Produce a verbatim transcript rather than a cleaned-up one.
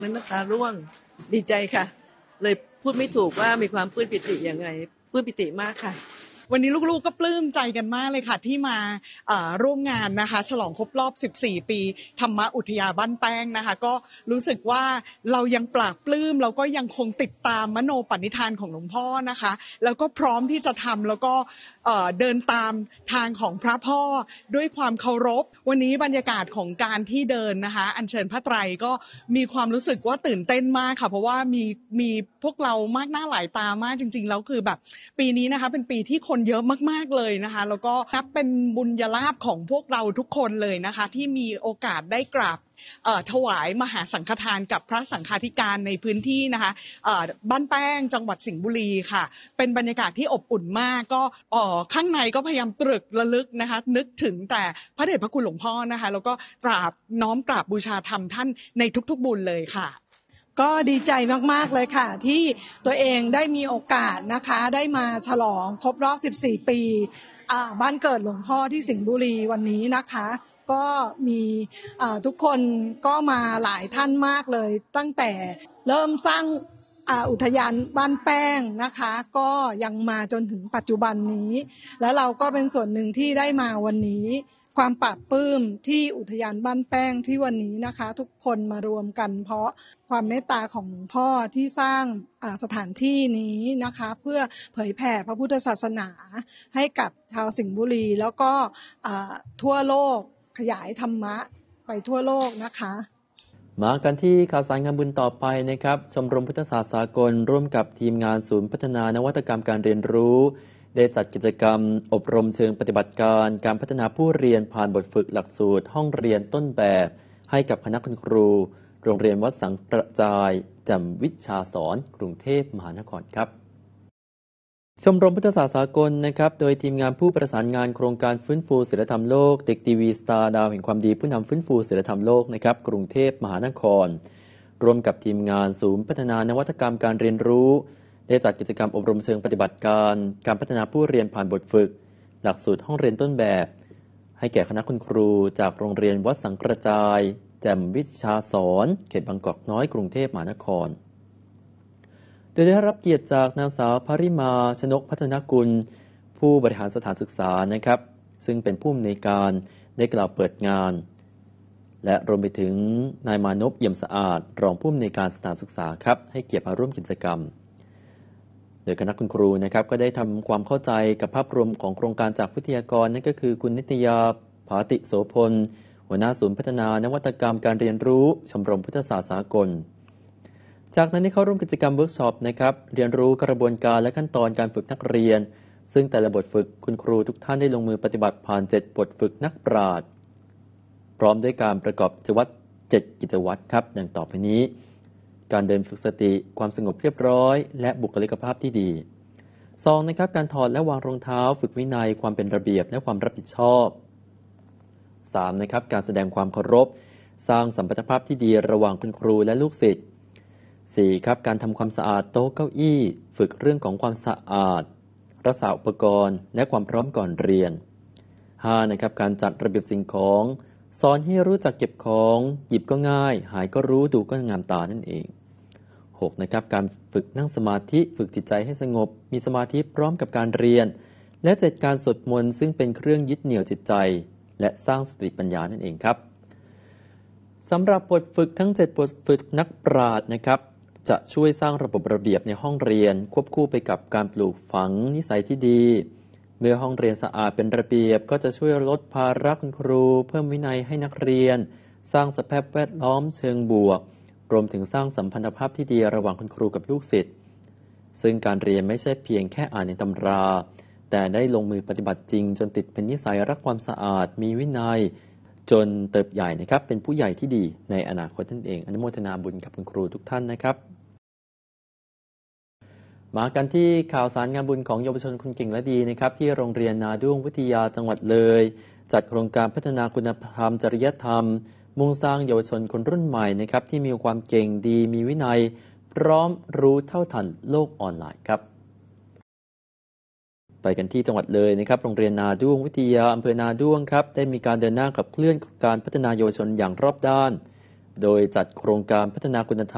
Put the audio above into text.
นั้นน้ำตาร่วงดีใจค่ะเลยพูดไม่ถูกว่ามีความปลื้มปิติยังไงปลื้มปิติมากค่ะวันนี้ลูกๆก็ปลื้มใจกันมากเลยค่ะที่มาร่วมงานนะคะฉลองครบรอบสิบสี่ปีธรรมอุทยานบ้านแป้งนะคะก็รู้สึกว่าเรายังปลาบปลื้มเราก็ยังคงติดตามมโนปณิธานของหลวงพ่อนะคะแล้วก็พร้อมที่จะทำแล้วก็เดินตามทางของพระพ่อด้วยความเคารพวันนี้บรรยากาศของการที่เดินนะคะอัญเชิญพระไตรก็มีความรู้สึกว่าตื่นเต้นมากค่ะเพราะว่ามีมีพวกเรามากหน้าหลายตามากจริงๆแล้วคือแบบปีนี้นะคะเป็นปีที่คนเยอะมากๆเลยนะคะแล้วก็นับเป็นบุญญาลาภของพวกเราทุกคนเลยนะคะที่มีโอกาสได้กราบถวายมหาสังฆทานกับพระสังฆาธิการในพื้นที่นะคะบ้านแป้งจังหวัดสิงห์บุรีค่ะเป็นบรรยากาศที่อบอุ่นมากก็ข้างในก็พยายามตรึกระลึกนะคะนึกถึงแต่พระเดชพระคุณหลวงพ่อนะคะแล้วก็กราบน้อมกราบบูชาธรรมท่านในทุกๆบุญเลยค่ะก็ดีใจมากๆเลยค่ะที่ตัวเองได้มีโอกาสนะคะได้มาฉลองครบรอบสิบสี่ปีบ้านเกิดหลวงพ่อที่สิงห์บุรีวันนี้นะคะก็มีทุกคนก็มาหลายท่านมากเลยตั้งแต่เริ่มสร้างอุทยานบ้านแป้งนะคะก็ยังมาจนถึงปัจจุบันนี้แล้วเราก็เป็นส่วนหนึ่งที่ได้มาวันนี้ความปลาบปลื้มที่อุทยานบ้านแป้งที่วันนี้นะคะทุกคนมารวมกันเพราะความเมตตาของหลวงพ่อที่สร้างสถานที่นี้นะคะเพื่อเผยแผ่พระพุทธศาสนาให้กับชาวสิงห์บุรีแล้วก็ทั่วโลกขยายธรรมะไปทั่วโลกนะคะมากันที่ข่าวสารงานบุญต่อไปนะครับชมรมพุทธศาสตร์สากลร่วมกับทีมงานศูนย์พัฒนานวัตกรรมการเรียนรู้ได้จัดกิจกรรมอบรมเชิงปฏิบัติการการพัฒนาผู้เรียนผ่านบทฝึกหลักสูตรห้องเรียนต้นแบบให้กับคณะคุณครูโรงเรียนวัดสังกระจายแจ่มวิชาสอนกรุงเทพมหานครครับชมรมพุทธศาสตร์สากลนะครับโดยทีมงานผู้ประสานงานโครงการฟื้นฟูศีลธรรมโลกเด็กทีวีสตาร์ดาวแห่งความดีผู้นำฟื้นฟูศีลธรรมโลกนะครับกรุงเทพมหานครร่วมกับทีมงานศูนย์พัฒนานวัตกรรมการเรียนรู้ได้จัดกิจกรรมอบรมเชิงปฏิบัติการการพัฒนาผู้เรียนผ่านบทฝึกหลักสูตรห้องเรียนต้นแบบให้แก่คณะคุณครูจากโรงเรียนวัดสังกระจายแจ่มวิชาสอนเขตบางกอกน้อยกรุงเทพมหานครโดยได้รับเกียรติจากนางสาวภริมาชนกพัฒนกุลผู้บริหารสถานศึกษานะครับซึ่งเป็นผู้อำนวยการได้กล่าวเปิดงานและรวมไปถึงนายมานพเอี่ยมสะอาดรองผู้อำนวยการสถานศึกษาครับให้เกียรติมาร่วมกิจกรรมโดยคณะคุณครูนะครับก็ได้ทำความเข้าใจกับภาพรวมของโครงการจากวิทยากรนั่นก็คือคุณนิตยาภาติโสพลหัวหน้าศูนย์พัฒนานวัตกรรมการเรียนรู้ชมรมพุทธศาสตร์สากลจากนั้นได้เข้าร่วมกิจกรรมเวิร์กช็อปนะครับเรียนรู้กระบวนการและขั้นตอนการฝึกนักเรียนซึ่งแต่ละบทฝึกคุณครูทุกท่านได้ลงมือปฏิบัติผ่านเจ็ดบทฝึกนักปราชญ์พร้อมด้วยการประกอบกิจวัตรเจ็ดกิจวัตรครับดังต่อไปนี้การเดินฝึกสติความสงบเรียบร้อยและบุคลิกภาพที่ดีสองนะครับการถอดและวางรองเท้าฝึกวินัยความเป็นระเบียบและความรับผิดชอบสามนะครับการแสดงความเคารพสร้างสัมพันธภาพที่ดีระหว่างคุณครูและลูกศิษย์สี่ครับการทำความสะอาดโต๊ะเก้าอี้ฝึกเรื่องของความสะอาดรักษาอุปกรณ์และความพร้อมก่อนเรียนห้านะครับการจัดระเบียบสิ่งของสอนให้รู้จักเก็บของหยิบก็ง่ายหายก็รู้ดูก็งามตานั่นเองหกนะครับการฝึกนั่งสมาธิฝึกจิตใจให้สงบมีสมาธิพร้อมกับการเรียนและเจ็ดการสวดมนต์ซึ่งเป็นเครื่องยึดเหนี่ยวจิตใจและสร้างสติปัญญานั่นเองครับสำหรับบทฝึกทั้งเจ็ดบทฝึกนักปราชญ์นะครับจะช่วยสร้างระบบระเบียบในห้องเรียนควบคู่ไปกับการปลูกฝังนิสัยที่ดีเมื่อห้องเรียนสะอาดเป็นระเบียบก็จะช่วยลดภาระคุณครูเพิ่มวินัยให้นักเรียนสร้างสภาพแวดล้อมเชิงบวกรวมถึงสร้างสัมพันธภาพที่ดีระหว่างคุณครูกับลูกศิษย์ซึ่งการเรียนไม่ใช่เพียงแค่อ่านในตำราแต่ได้ลงมือปฏิบัติจริงจนติดเป็นนิสัยรักความสะอาดมีวินัยจนเติบใหญ่นะครับเป็นผู้ใหญ่ที่ดีในอนาคตนั่นเองอนุโมทนาบุญกับคุณครูทุกท่านนะครับมากันที่ข่าวสารงานบุญของเยาวชนคนเก่งและดีนะครับที่โรงเรียนนาด้วงวิทยาจังหวัดเลยจัดโครงการพัฒนาคุณธรรมจริยธรรมมุ่งสร้างเยาวชนคนรุ่นใหม่นะครับที่มีความเก่งดีมีวินัยพร้อมรู้เท่าทันโลกออนไลน์ครับไปกันที่จังหวัดเลยนะครับโรงเรียนนาด้วงวิทยาอำเภอนาด้วงครับได้มีการเดินหน้าขับเคลื่อนการพัฒนาเยาวชนอย่างรอบด้านโดยจัดโครงการพัฒนาคุณธรรม